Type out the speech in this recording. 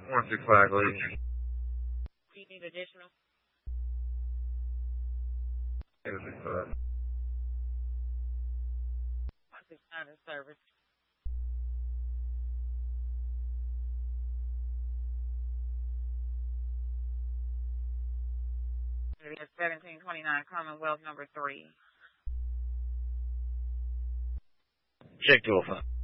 165, please. Do you need additional? 165. 169 in service. It is 1729 Commonwealth number 3. Check 205.